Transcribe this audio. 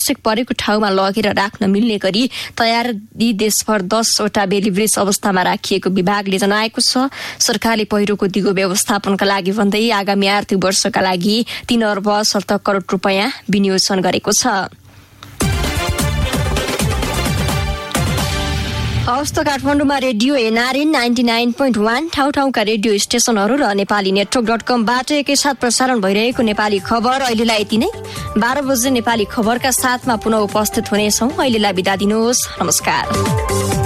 आवश्यक परेको ठाउँमा लगेर राख्न मिल्ने गरी तयारी देशभर 10 वटा बेली ब्रिज अवस्थामा राखिएको विभागले जनाएको छ। सरकारले पहिरोको दिगो व्यवस्थापनका लागि भन्दै आगामी आर्थिक वर्षका लागि 3 अर्ब 70 करोड रुपैयाँ विनियोजन गरेको छ। हवस् त काठमाडौँमा रेडियो एनआरएन 99.1 ठाउँ-ठाउँका रेडियो स्टेशनहरू र नेपाली नेटवर्क.com-बाट एकैसाथ प्रसारण भइरहेको नेपाली खबर अहिलेलाई यति नै। 12 बजे नेपाली खबरका साथमा पुनः उपस्थित हुनेछौँ। अहिलेलाई बिदा दिनुहोस्। नमस्कार।